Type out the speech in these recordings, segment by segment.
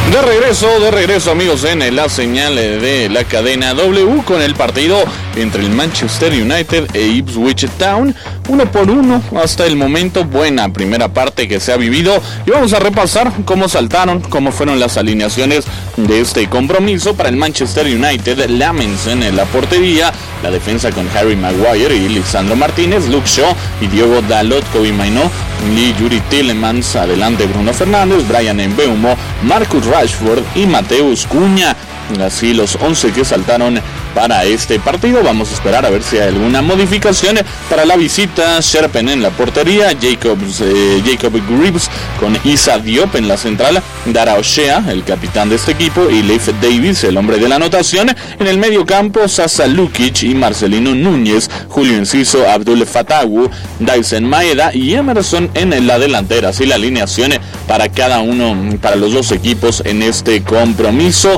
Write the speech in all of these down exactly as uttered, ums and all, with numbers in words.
De regreso, de regreso amigos en la señal de la cadena W con el partido entre el Manchester United e Ipswich Town, uno por uno hasta el momento. Buena primera parte que se ha vivido y vamos a repasar cómo saltaron, cómo fueron las alineaciones de este compromiso. Para el Manchester United, Lammensen en la portería, la defensa con Harry Maguire y Lisandro Martínez, Luke Shaw y Diogo Dalot, Kobbie Mainoo y Yuri Tielemans, adelante Bruno Fernández, Bryan Mbeumo, Marcus Rashford y Mateus Cunha. Así los once que saltaron para este partido. Vamos a esperar a ver si hay alguna modificación para la visita. Sherpen en la portería, Jacobs, eh, Jacob Greaves con Issa Diop en la central, Dara O'Shea, el capitán de este equipo, y Leif Davis, el hombre de la anotación. En el medio campo, Sasa Lukic y Marcelino Núñez, Julio Enciso, Abdul Fatawu, Dyson Maeda y Emerson en la delantera. Así la alineación para cada uno, para los dos equipos en este compromiso.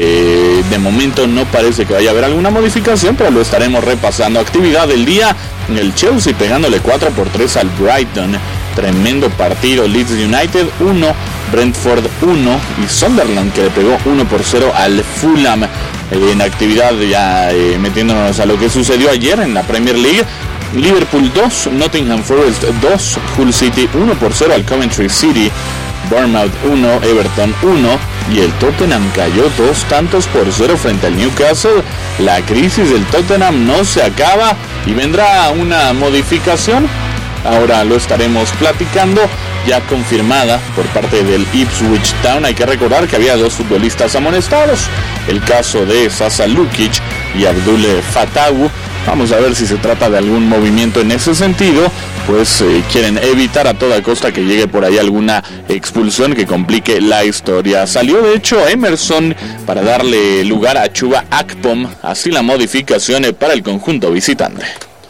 Eh, de momento no parece que vaya a haber alguna modificación, pero lo estaremos repasando. Actividad del día, el Chelsea pegándole cuatro por tres al Brighton. Tremendo partido. Leeds United uno, Brentford uno y Sunderland que le pegó uno por cero al Fulham. Eh, en actividad ya eh, metiéndonos a lo que sucedió ayer en la Premier League. Liverpool dos, Nottingham Forest dos, Hull City uno por cero al Coventry City. Bournemouth uno, Everton uno y el Tottenham cayó dos tantos por cero frente al Newcastle. La crisis del Tottenham no se acaba y vendrá una modificación. Ahora lo estaremos platicando, ya confirmada por parte del Ipswich Town. Hay que recordar que había dos futbolistas amonestados, el caso de Sasa Lukic y Abdul Fatawu. Vamos a ver si se trata de algún movimiento en ese sentido, pues eh, quieren evitar a toda costa que llegue por ahí alguna expulsión que complique la historia. Salió de hecho Emerson para darle lugar a Chuba Akpom, así la modificación para el conjunto visitante.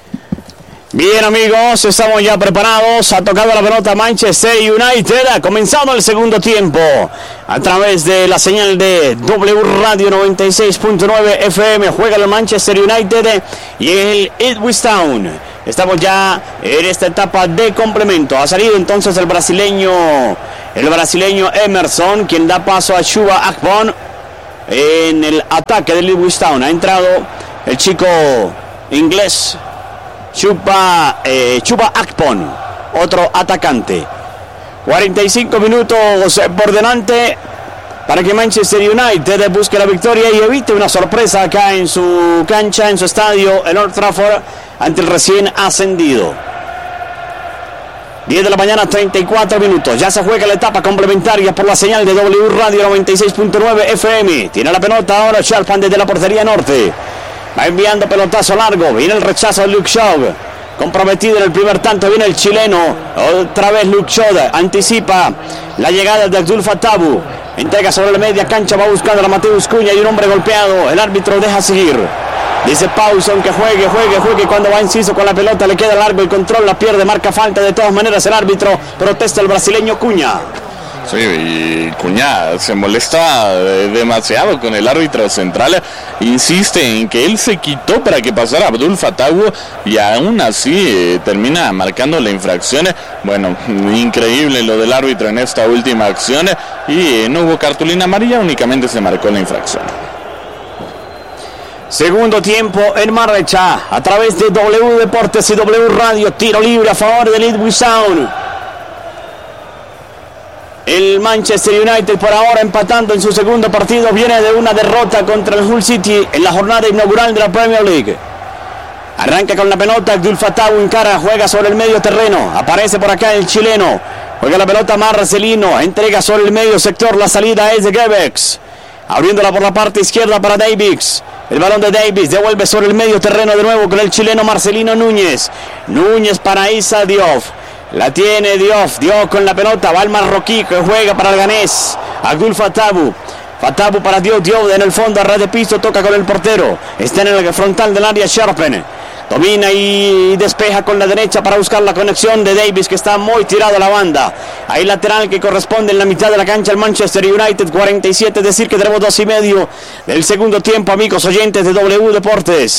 Bien amigos, estamos ya preparados. Ha tocado la pelota Manchester United. Ha comenzado el segundo tiempo a través de la señal de W Radio noventa y seis punto nueve F M. Juega el Manchester United y el Ipswich Town. Estamos ya en esta etapa de complemento. Ha salido entonces el brasileño, el brasileño Emerson, quien da paso a Chuba Akpom en el ataque del Ipswich Town. Ha entrado el chico inglés Chuba, eh, Chuba Akpom, otro atacante. cuarenta y cinco minutos por delante para que Manchester United busque la victoria y evite una sorpresa acá en su cancha, en su estadio, en Old Trafford, ante el recién ascendido. diez de la mañana, treinta y cuatro minutos. Ya se juega la etapa complementaria por la señal de W Radio noventa y seis punto nueve F M. Tiene la pelota ahora Sharpan desde la portería norte. Va enviando pelotazo largo. Viene el rechazo de Luke Shaw. Comprometido en el primer tanto. Viene el chileno. Otra vez Luke Shaw. Anticipa la llegada de Abdul Fatawu. Entrega sobre la media cancha. Va buscando a Mateus Cunha y un hombre golpeado. El árbitro deja seguir. Dice pausa, aunque juegue, juegue, juegue. Cuando va Enciso con la pelota le queda largo el control. La pierde, marca falta. De todas maneras el árbitro protesta el brasileño Cunha. Sí, y Cunha se molesta demasiado con el árbitro central, insiste en que él se quitó para que pasara Abdul Fatawu y aún así eh, termina marcando la infracción. Bueno, increíble lo del árbitro en esta última acción y eh, no hubo cartulina amarilla, únicamente se marcó la infracción. Segundo tiempo en marcha a través de W Deportes y W Radio. Tiro libre a favor del Ipswich Town. El Manchester United por ahora empatando en su segundo partido. Viene de una derrota contra el Hull City en la jornada inaugural de la Premier League. Arranca con la pelota Abdul Fatawu, encara, juega sobre el medio terreno. Aparece por acá el chileno. Juega la pelota Marcelino. Entrega sobre el medio sector. La salida es de Gebex. Abriéndola por la parte izquierda para Davies. El balón de Davies devuelve sobre el medio terreno de nuevo con el chileno Marcelino Núñez. Núñez para Issa Diop. La tiene Diop, Diop con la pelota, va el marroquí que juega para el ganés, Abdul Fatawu, Fatawu para Diop, Diop en el fondo, a red de piso, toca con el portero, está en el frontal del área Sharpen, domina y despeja con la derecha para buscar la conexión de Davies que está muy tirado a la banda, ahí lateral que corresponde en la mitad de la cancha al Manchester United, cuarenta y siete, es decir que tenemos dos y medio del segundo tiempo, amigos oyentes de W Deportes.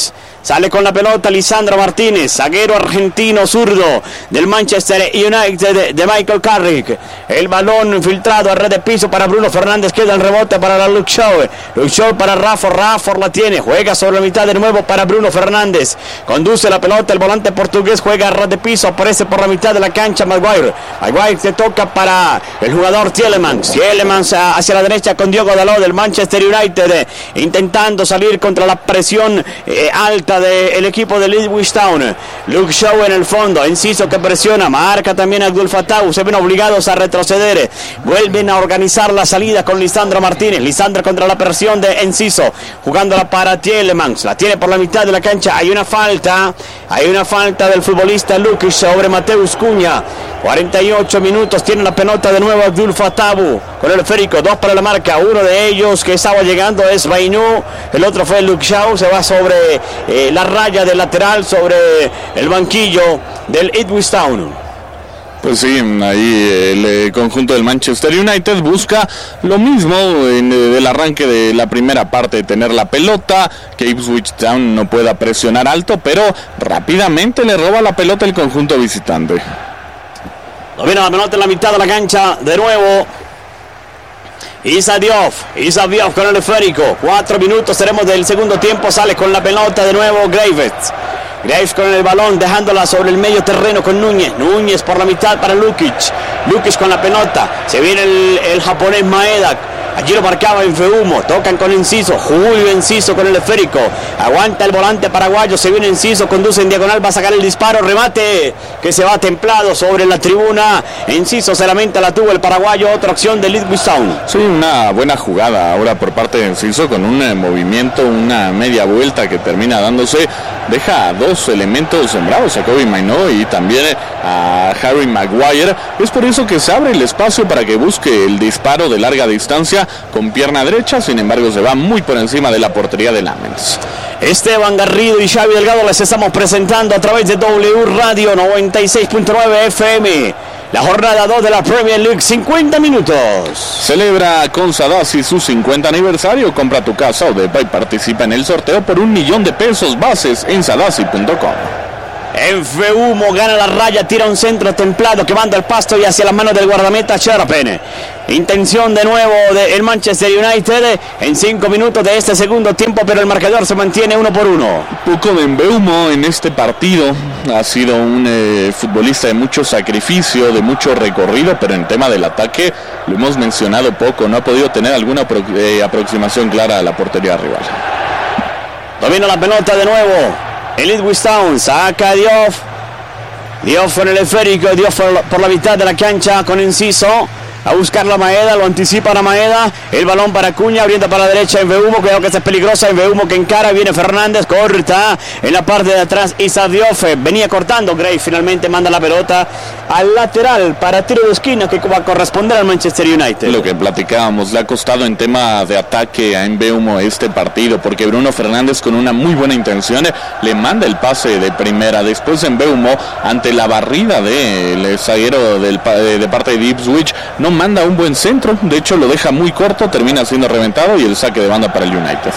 Sale con la pelota Lisandro Martínez, zaguero argentino zurdo del Manchester United de, de Michael Carrick. El balón filtrado a red de piso para Bruno Fernández, queda el rebote para la Luke Shaw. Luke Shaw para Rafford, Rafford la tiene, juega sobre la mitad de nuevo para Bruno Fernández. Conduce la pelota, el volante portugués juega a red de piso, aparece por la mitad de la cancha Maguire. Maguire se toca para el jugador Tielemans. Tielemans hacia la derecha con Diogo Dalot del Manchester United, eh, intentando salir contra la presión eh, alta del equipo de Ipswich Town. Luke Shaw en el fondo, Enciso que presiona, marca también a Abdul Fattah, se ven obligados a retroceder, vuelven a organizar la salida con Lisandro Martínez. Lisandro contra la presión de Enciso, jugándola para Tielemans, la tiene por la mitad de la cancha, hay una falta, hay una falta del futbolista Lukic sobre Mateus Cunha. cuarenta y ocho minutos, tiene la pelota de nuevo Abdul Fattah con el esférico, dos para la marca, uno de ellos que estaba llegando es Bainu, el otro fue Luke Shaw, se va sobre eh, la raya del lateral, sobre el banquillo del Ipswich Town. Pues sí, ahí el eh, conjunto del Manchester United busca lo mismo en eh, el arranque de la primera parte, tener la pelota, que Ipswich Town no pueda presionar alto, pero rápidamente le roba la pelota el conjunto visitante. Domina la pelota en la mitad de la cancha, de nuevo Issa Diop, Issa Diop con el esférico, cuatro minutos seremos del segundo tiempo, sale con la pelota de nuevo Graves. Graves con el balón, dejándola sobre el medio terreno con Núñez. Núñez por la mitad para Lukic. Lukic con la pelota. Se viene el, el japonés Maeda. Allí lo marcaba Enfeumo. Tocan con Enciso. Julio Enciso con el esférico. Aguanta el volante paraguayo. Se viene Enciso. Conduce en diagonal. Va a sacar el disparo. Remate que se va templado sobre la tribuna. Enciso solamente la tuvo el paraguayo. Otra acción de Ipswich Town. Sí, una buena jugada ahora por parte de Enciso con un eh, movimiento, una media vuelta que termina dándose. Deja a dos elementos sembrados, a Kobbie Mainoo y también a Harry Maguire. Es por eso que se abre el espacio para que busque el disparo de larga distancia con pierna derecha. Sin embargo, se va muy por encima de la portería de Lamens. Esteban Garrido y Xavi Delgado les estamos presentando a través de W Radio noventa y seis punto nueve F M. La jornada dos de la Premier League, cincuenta minutos. Celebra con Sadasi su cincuenta aniversario. Compra tu casa o depa y participa en el sorteo por un millón de pesos. Bases en sadasi punto com. Enfeumo gana la raya, tira un centro templado que manda el pasto y hacia la mano del guardameta Scherpen. Intención de nuevo del Manchester United en cinco minutos de este segundo tiempo, pero el marcador se mantiene uno por uno. Poco de Mbeumo en este partido. Ha sido un eh, futbolista de mucho sacrificio, de mucho recorrido, pero en tema del ataque lo hemos mencionado poco. No ha podido tener alguna pro- eh, aproximación clara a la portería rival. Domina la pelota de nuevo el Ipswich Town, saca a Diop. Diop con el esférico, Diop por, por la mitad de la cancha con Enciso. A buscar la Maeda, lo anticipa la Maeda. El balón para Cunha, abriendo para la derecha Enfeumo. Cuidado que esta es peligrosa. Enfeumo que encara, viene Fernández, corta. En la parte de atrás Issa Diop. Venía cortando. Gray finalmente manda la pelota al lateral para tiro de esquina que va a corresponder al Manchester United. Lo que platicábamos, le ha costado en tema de ataque a Mbeumo este partido, porque Bruno Fernández con una muy buena intención le manda el pase de primera. Después Mbeumo, ante la barrida del zaguero del, de parte de Ipswich, no manda un buen centro, de hecho lo deja muy corto, termina siendo reventado y el saque de banda para el United.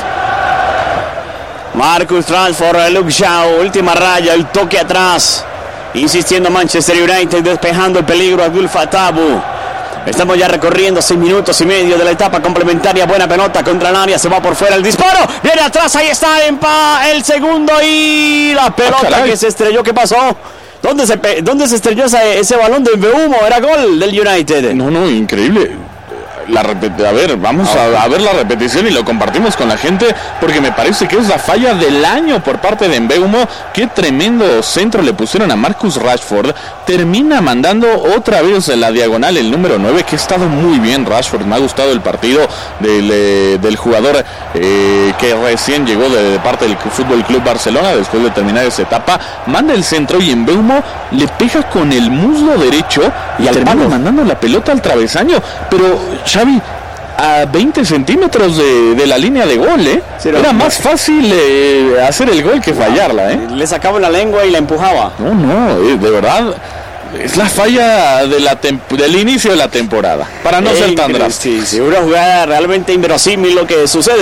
Marcus Rashford, Luke Shaw, última raya, el toque atrás, insistiendo Manchester United, despejando el peligro a Abdul Fattah. Estamos ya recorriendo seis minutos y medio de la etapa complementaria. Buena pelota contra el área, se va por fuera el disparo, viene atrás, ahí está Empa, el segundo y la pelota ah, que se estrelló. ¿Qué pasó? ¿Dónde se, ¿Dónde se estrelló ese, ese balón de Mbeumo? Era gol del United. No, no, increíble. La repet- a ver, vamos a, a ver la repetición y lo compartimos con la gente, porque me parece que es la falla del año por parte de Mbeumo. Qué tremendo centro le pusieron a Marcus Rashford. Termina mandando otra vez en la diagonal el número nueve, que ha estado muy bien Rashford. Me ha gustado el partido del, eh, del jugador eh, que recién llegó de, de parte del Fútbol Club Barcelona después de terminar esa etapa. Manda el centro y Mbeumo le pega con el muslo derecho y, y al termina mandando la pelota al travesaño. Pero Xavi, a veinte centímetros de, de la línea de gol, ¿eh? Sí, era no, más fácil eh, hacer el gol que fallarla, ¿eh? Le sacaba la lengua y la empujaba. No, no, eh, de verdad, es la falla de la temp- del inicio de la temporada, para no eh, ser tan drástico. Sí, sí, una jugada realmente inverosímil lo que sucede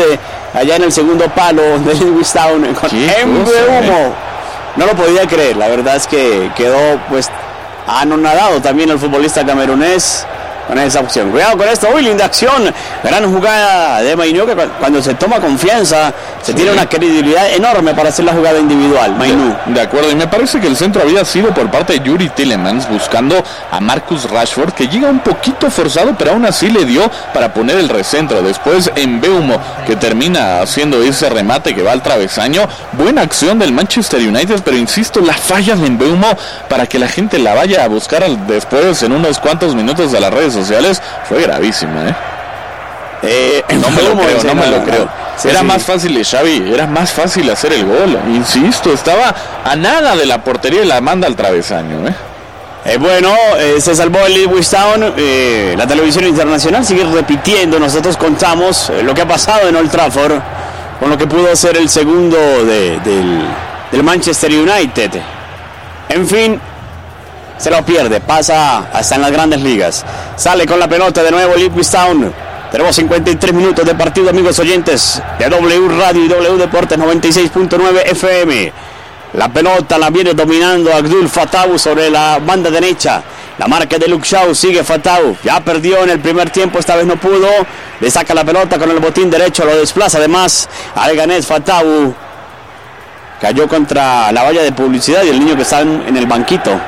allá en el segundo palo de Ipswich Town con Mbeumo. No lo podía creer, la verdad es que quedó pues anonadado también el futbolista camerunés con esa opción. Cuidado con esto, uy, linda acción, gran jugada de Mainú, que cuando se toma confianza se sí. tiene una credibilidad enorme para hacer la jugada individual. Mainú. De, de acuerdo, y me parece que el centro había sido por parte de Yuri Tielemans buscando a Marcus Rashford, que llega un poquito forzado, pero aún así le dio para poner el recentro. Después Mbeumo, que termina haciendo ese remate que va al travesaño. Buena acción del Manchester United, pero insisto, la falla de Mbeumo para que la gente la vaya a buscar después en unos cuantos minutos de las redes sociales fue gravísima, ¿eh? Eh, no me lo creo, no me lo creo. Sí, era sí. más fácil, Xavi, era más fácil hacer el gol. Insisto, estaba a nada de la portería y la manda al travesaño, ¿eh? Eh, bueno, eh, se salvó el Ipswich Town. Eh, la televisión internacional sigue repitiendo. Nosotros contamos eh, lo que ha pasado en Old Trafford con lo que pudo ser el segundo de, del, del Manchester United. En fin, se lo pierde, pasa hasta en las grandes ligas. Sale con la pelota de nuevo el Ipswich Town. Tenemos cincuenta y tres minutos de partido, amigos oyentes de W Radio y W Deportes noventa y seis punto nueve F M. La pelota la viene dominando Abdul Fatawu sobre la banda derecha. La marca de Luke Shaw, sigue Fatawu. Ya perdió en el primer tiempo, esta vez no pudo. Le saca la pelota con el botín derecho, lo desplaza además al ganés Fatawu. Cayó contra la valla de publicidad y el niño que está en, en el banquito.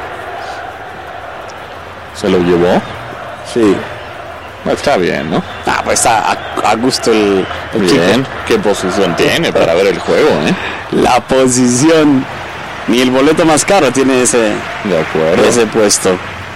¿Se lo llevó? Sí. Está bien, ¿no? Ah, pues está a, a gusto el, el bien. chico. ¿Qué posición tiene para ver el juego, eh? La posición. Ni el boleto más caro tiene ese, de acuerdo. ese puesto.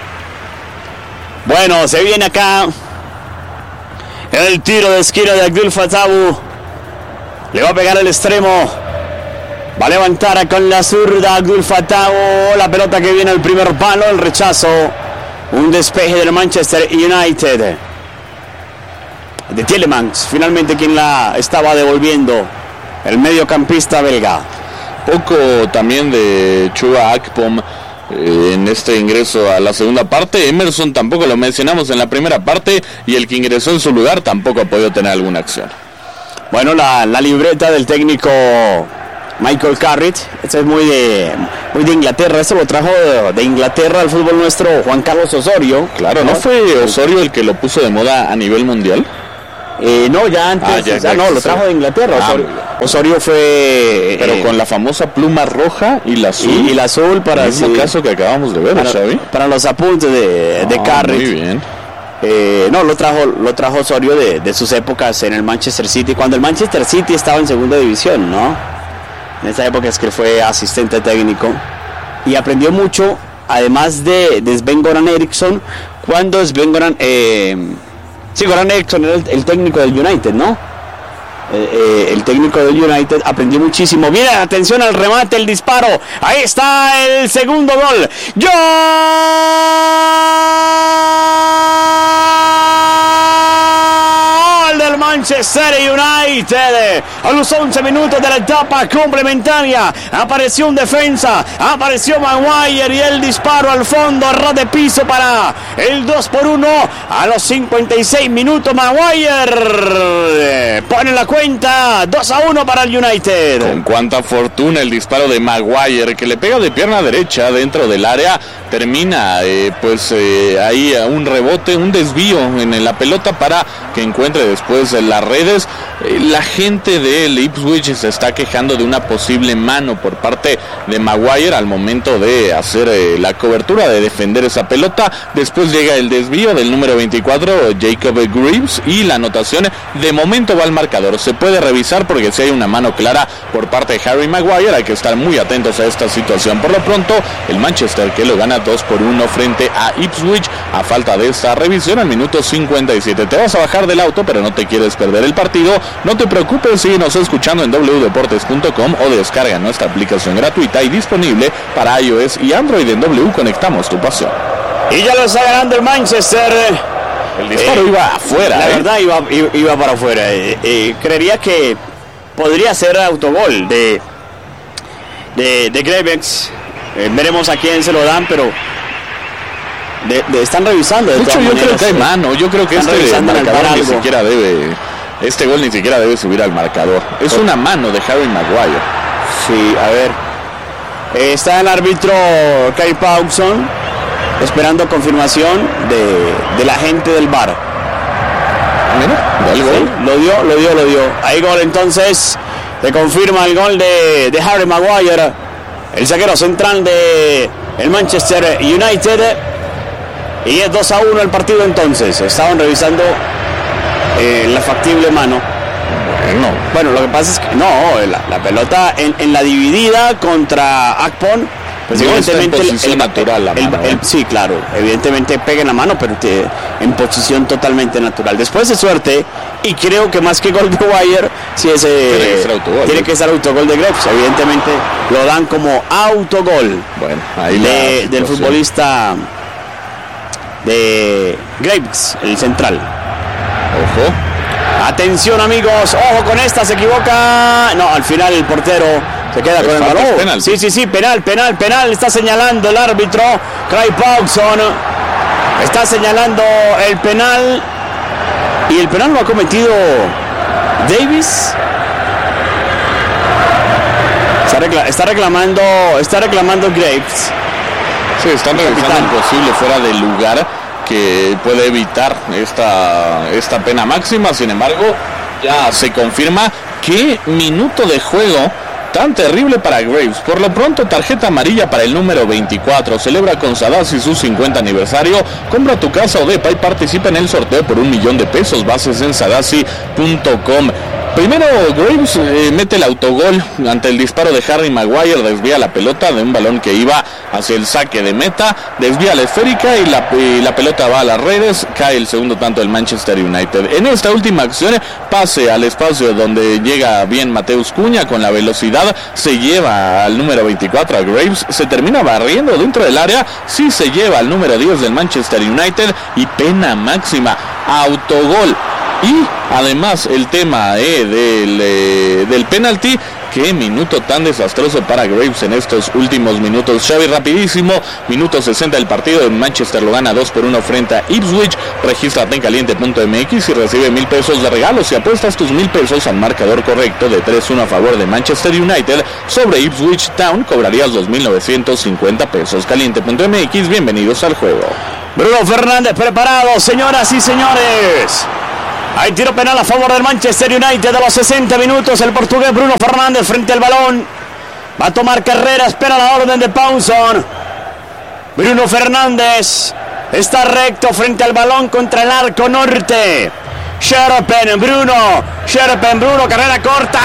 Bueno, se viene acá el tiro de esquina de Abdul Fatawu. Le va a pegar el extremo. Va a levantar con la zurda Abdul Fatawu. La pelota que viene al primer palo, el rechazo. Un despeje del Manchester United. De Tielemans, finalmente quien la estaba devolviendo. El mediocampista belga. Poco también de Chuba Akpom eh, en este ingreso a la segunda parte. Emerson tampoco lo mencionamos en la primera parte. Y el que ingresó en su lugar tampoco ha podido tener alguna acción. Bueno, la, la libreta del técnico Michael Carrick, este es muy de, muy de Inglaterra. Esto lo trajo de, de Inglaterra al fútbol nuestro Juan Carlos Osorio. Claro, ¿no, ¿no fue Osorio el que lo puso de moda a nivel mundial? Eh, no, ya antes, ah, ya, ya, no, lo trajo de Inglaterra. Ah, Osorio, Osorio fue... Pero eh, con la famosa pluma roja y la azul. Y, y la azul para... El mismo sí, caso que acabamos de ver, para, Xavi. Para los apuntes de, ah, de Carrick. Muy bien. Eh, no, lo trajo, lo trajo Osorio de, de sus épocas en el Manchester City, cuando el Manchester City estaba en segunda división, ¿no? En esa época es que fue asistente técnico. Y aprendió mucho, además de, de Sven-Goran Eriksson, cuando Sven-Goran... Eh, Sí, Goran Eriksson era el, el técnico del United, ¿no? Eh, eh, el técnico del United aprendió muchísimo. Bien, atención al remate, el disparo. Ahí está el segundo gol. ¡Gol del Manchester United! A los once minutos de la etapa complementaria apareció un defensa, apareció Maguire y el disparo al fondo, a ras de piso para el dos por uno. A los cincuenta y seis minutos Maguire pone la cuenta, dos a uno para el United. Con cuánta fortuna el disparo de Maguire, que le pega de pierna derecha dentro del área. Termina eh, pues eh, ahí a un rebote, un desvío en la pelota para que encuentre después las redes. Eh, la gente del Ipswich se está quejando de una posible mano por parte de Maguire al momento de hacer eh, la cobertura, de defender esa pelota. Después llega el desvío del número veinticuatro, Jacob Greaves, y la anotación de momento va al marcador. Se puede revisar porque si hay una mano clara por parte de Harry Maguire, hay que estar muy atentos a esta situación. Por lo pronto, el Manchester que lo gana dos por uno frente a Ipswich a falta de esta revisión al minuto cincuenta y siete. Te vas a bajar del auto pero no te quieres perder el partido, no te preocupes, síguenos escuchando en doble u deportes punto com o descarga nuestra aplicación gratuita y disponible para iOS y Android. En W Conectamos tu pasión. Y ya lo está ganando el Manchester. El disparo eh, iba afuera. La eh. verdad iba, iba, iba para afuera. Eh, eh, creería que podría ser autogol de de, de Greaves. Eh, veremos a quién se lo dan, pero de, de, están revisando. De, de hecho, yo maneras, creo que hay mano. Yo creo que este marcador ni siquiera debe este gol ni siquiera debe subir al marcador. Es una mano de Harry Maguire. Sí, a ver. Eh, está el árbitro Kai Paulson esperando confirmación de, de la gente del V A R. Mira, el gol. Sí, lo dio, lo dio, lo dio. Ahí gol entonces. Se confirma el gol de, de Harry Maguire, el zaguero central de el Manchester United. Y es dos a uno el partido entonces. Estaban revisando eh, la factible mano. Bueno. Bueno, lo que pasa es que no, la, la pelota en, en la dividida contra Akpom, pues no evidentemente está en posición el, el, natural la el, mano, el, ¿eh? sí, claro, evidentemente pega en la mano, pero te, en posición totalmente natural. Después de suerte, y creo que más que gol de Wire, sí es, eh, tiene que ser autogol. Tiene que ser autogol de Graves, evidentemente lo dan como autogol. Bueno, ahí de, del futbolista de Graves, el central. Ojo. Atención amigos, ojo con esta, se equivoca. No, al final el portero se queda con el balón. Sí, sí, sí, penal, penal, penal. Está señalando el árbitro Craig Paulson. Está señalando el penal. Y el penal lo ha cometido Davis. Está, recla- está reclamando, está reclamando Graves. Sí, están revisando el posible fuera de lugar que puede evitar esta, esta pena máxima. Sin embargo, ya se confirma que minuto de juego tan terrible para Graves. Por lo pronto, tarjeta amarilla para el número veinticuatro. Celebra con Sadassi su cincuenta aniversario. Compra tu casa o depa y participa en el sorteo por un millón de pesos. Bases en sadassi punto com. Primero Graves eh, mete el autogol ante el disparo de Harry Maguire, desvía la pelota de un balón que iba hacia el saque de meta, desvía la esférica y la, y la pelota va a las redes, cae el segundo tanto del Manchester United. En esta última acción, pase al espacio donde llega bien Mateus Cunha con la velocidad, se lleva al número veinticuatro a Graves, se termina barriendo dentro del área, sí se lleva al número diez del Manchester United y pena máxima, autogol. Y además el tema eh, del, eh, del penalti, qué minuto tan desastroso para Graves en estos últimos minutos. Xavi, rapidísimo, minuto sesenta del partido, en Manchester lo gana dos por uno frente a Ipswich. Regístrate en caliente punto m x y recibe mil pesos de regalo si apuestas tus mil pesos al marcador correcto de tres uno a favor de Manchester United sobre Ipswich Town, cobrarías dos mil novecientos cincuenta pesos. caliente punto m x, bienvenidos al juego. Bruno Fernández preparado, señoras y señores. Hay tiro penal a favor del Manchester United a los sesenta minutos. El portugués Bruno Fernández frente al balón. Va a tomar carrera, espera la orden de Paulson. Bruno Fernández está recto frente al balón contra el arco norte. Sherpen, Bruno. Sherpen, Bruno, carrera corta.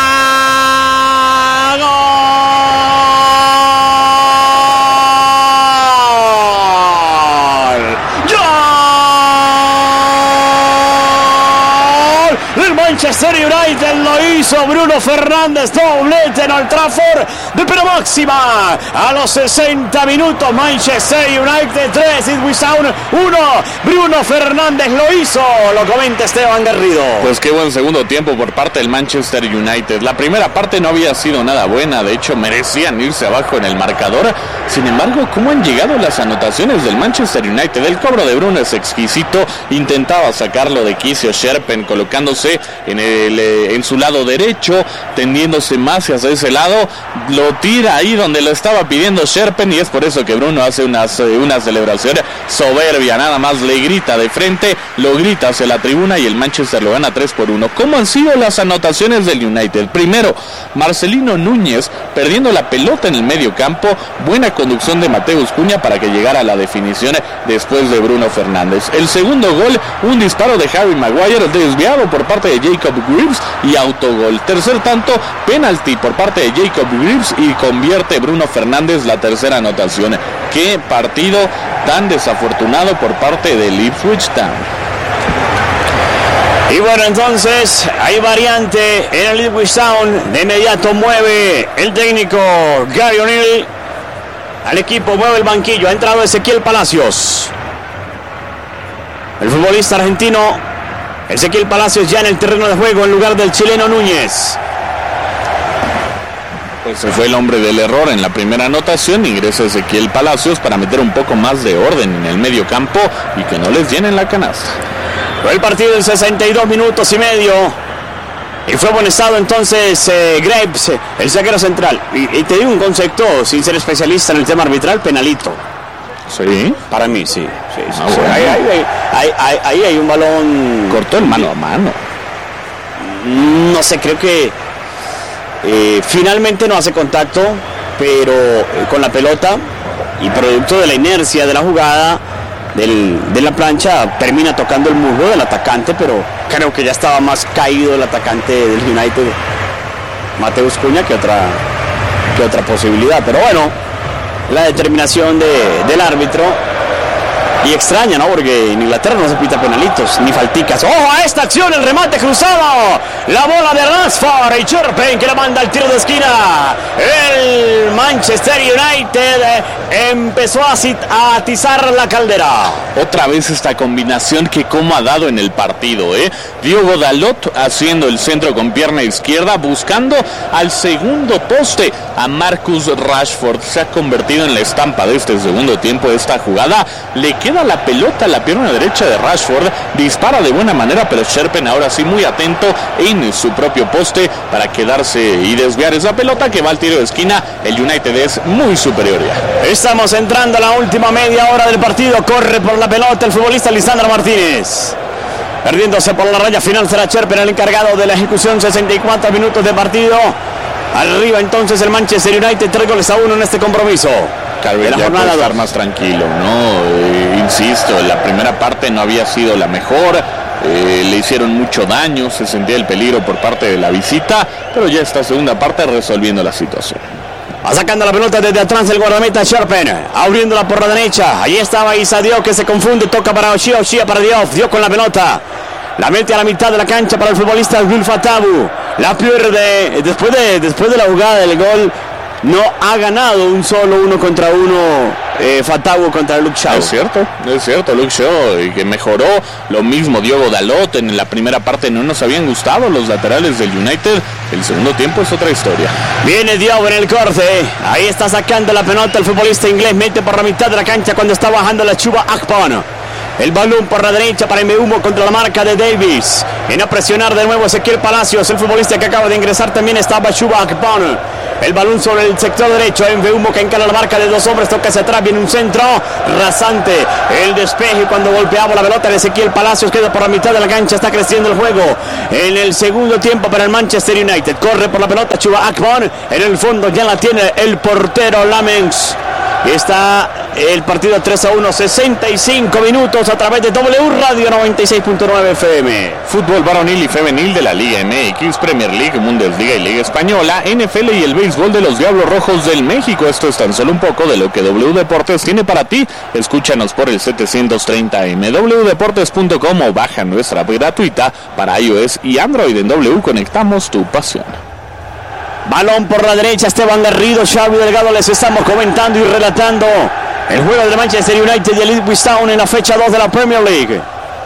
Manchester United lo hizo Bruno Fernández, doblete en Old Trafford de pena máxima a los sesenta minutos. Manchester United tres, Ipswich Town uno. Bruno Fernández lo hizo, lo comenta Esteban Garrido. Pues qué buen segundo tiempo por parte del Manchester United. La primera parte no había sido nada buena, de hecho merecían irse abajo en el marcador. Sin embargo, ¿cómo han llegado las anotaciones del Manchester United? El cobro de Bruno es exquisito, intentaba sacarlo de quicio Sherpen colocándose en, el, eh, en su lado derecho, tendiéndose más hacia ese lado, lo tira ahí donde lo estaba pidiendo Sherpen y es por eso que Bruno hace una, una celebración soberbia, nada más le grita de frente, lo grita hacia la tribuna y el Manchester lo gana tres por uno. ¿Cómo han sido las anotaciones del United? Primero, Marcelino Núñez perdiendo la pelota en el medio campo, buena conducción de Mateus Cunha para que llegara a la definición después de Bruno Fernández. El segundo gol, un disparo de Harry Maguire desviado por parte de Jacob Graves y autogol. Tercer tanto, penalti por parte de Jacob Graves y convierte Bruno Fernández la tercera anotación. Qué partido tan desafortunado por parte del Ipswich Town. Y bueno, entonces hay variante en el Ipswich Town. De inmediato mueve el técnico Gary O'Neill al equipo, mueve el banquillo. Ha entrado Ezequiel Palacios, el futbolista argentino. Ezequiel Palacios ya en el terreno de juego en lugar del chileno Núñez. Pues se fue el hombre del error en la primera anotación. Ingresa Ezequiel Palacios para meter un poco más de orden en el medio campo y que no les llenen la canasta. Fue el partido en sesenta y dos minutos y medio. Y fue amonestado entonces eh, Graves, el zaguero central. Y, y te digo un concepto, sin ser especialista en el tema arbitral, penalito. Sí. Para mí, sí. sí, sí, Ah, sí. bueno. Ahí, ahí, ahí, ahí, ahí hay un balón. Cortó el mano a mano. No sé, creo que eh, finalmente no hace contacto, pero eh, con la pelota y producto de la inercia de la jugada del, de la plancha termina tocando el muslo del atacante, pero creo que ya estaba más caído el atacante del United, Mateus Cunha, que otra, que otra posibilidad. Pero bueno, la determinación de, del árbitro. Y extraña, ¿no? Porque en Inglaterra no se pita penalitos ni falticas. ¡Ojo a esta acción! El remate cruzado. La bola de Rashford y Churpen que la manda al tiro de esquina. El Manchester United empezó a, a atizar la caldera. Otra vez esta combinación que como ha dado en el partido, ¿eh? Diogo Dalot haciendo el centro con pierna izquierda, buscando al segundo poste a Marcus Rashford. Se ha convertido en la estampa de este segundo tiempo de esta jugada. Le queda la pelota a la pierna derecha de Rashford, dispara de buena manera, pero Sherpen ahora sí muy atento en su propio poste para quedarse y desviar esa pelota que va al tiro de esquina. El United es muy superior ya. Estamos entrando a la última media hora del partido. Corre por la pelota el futbolista Lisandro Martínez. Perdiéndose por la raya final será Sherpen el encargado de la ejecución. Sesenta y cuatro minutos de partido. Arriba entonces el Manchester United, tres goles a uno en este compromiso. Calvin ya puede estar más tranquilo, ¿no? Eh, insisto, la primera parte no había sido la mejor, eh, le hicieron mucho daño, se sentía el peligro por parte de la visita, pero ya esta segunda parte resolviendo la situación. Va sacando la pelota desde atrás el guardameta Sherpen, abriéndola por la derecha. Ahí estaba Issa Diop que se confunde, toca para Ochia, Ochia para Diop, Diop con la pelota. La mete a la mitad de la cancha para el futbolista Abdul Fatawu. La pierde después de, después de la jugada del gol. No ha ganado un solo uno contra uno eh, Fatawu contra Luke Shaw. Es cierto, es cierto, Luke Shaw que mejoró. Lo mismo Diogo Dalot. En la primera parte no nos habían gustado los laterales del United. El segundo tiempo es otra historia. Viene Diop en el corte. Ahí está sacando la pelota el futbolista inglés. Mete por la mitad de la cancha cuando está bajando la Chuba Akpon. El balón por la derecha para Mbeumo contra la marca de Davis. En a presionar de nuevo Ezequiel Palacios. El futbolista que acaba de ingresar también estaba Chuba Akpon. El balón sobre el sector derecho. Mbeumo que encara la marca de dos hombres. Toca hacia atrás. Viene un centro rasante. El despeje cuando golpeaba la pelota de Ezequiel Palacios. Queda por la mitad de la cancha. Está creciendo el juego. En el segundo tiempo para el Manchester United. Corre por la pelota Chuba Akpon. En el fondo ya la tiene el portero Lamens. Está el partido tres a uno, sesenta y cinco minutos a través de W Radio noventa y seis punto nueve F M. Fútbol varonil y femenil de la Liga M X, Premier League, Bundesliga y Liga Española, N F L y el béisbol de los Diablos Rojos del México. Esto es tan solo un poco de lo que W Deportes tiene para ti. Escúchanos por el setecientos treinta M, w deportes punto com o baja nuestra app gratuita para iOS y Android. En W conectamos tu pasión. Balón por la derecha, Esteban Garrido, Xavi Delgado, les estamos comentando y relatando el juego del Manchester United y el Ipswich Town en la fecha dos de la Premier League.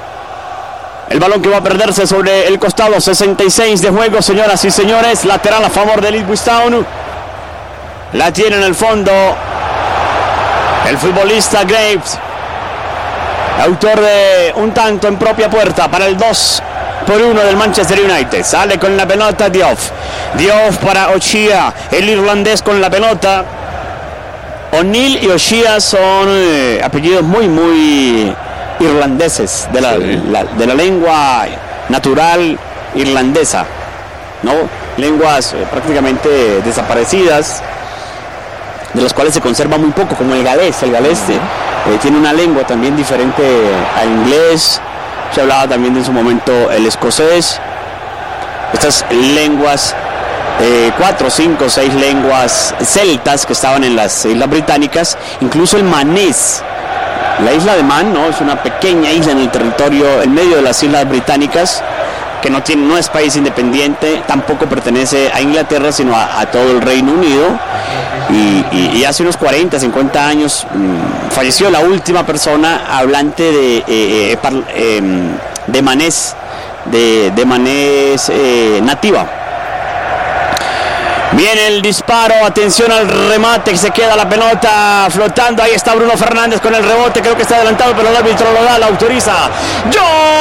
El balón que va a perderse sobre el costado, sesenta y seis de juego, señoras y señores, lateral a favor del Ipswich Town. La tiene en el fondo el futbolista Graves, autor de un tanto en propia puerta para el dos por uno del Manchester United. Sale con la pelota Diop. Diop para Ochia, el irlandés con la pelota. O'Neill y Ochia son eh, apellidos muy, muy irlandeses, de la, sí. la, de la lengua natural irlandesa, ¿no? Lenguas eh, prácticamente desaparecidas, de las cuales se conserva muy poco, como el galés. El galés uh-huh. eh, tiene una lengua también diferente al inglés. Se hablaba también de en su momento el escocés. Estas lenguas, eh, cuatro, cinco, seis lenguas celtas que estaban en las islas británicas, incluso el manés. La isla de Man, ¿no? Es una pequeña isla en el territorio, en medio de las islas británicas, que no tiene, no es país independiente, tampoco pertenece a Inglaterra, sino a, a todo el Reino Unido. Y, y, y hace unos cuarenta, cincuenta años mmm, falleció la última persona hablante de, eh, eh, par, eh, de manés, de, de manés eh, nativa. Viene el disparo, atención al remate, se queda la pelota flotando. Ahí está Bruno Fernández con el rebote, creo que está adelantado, pero el árbitro lo da, lo autoriza. ¡Yo!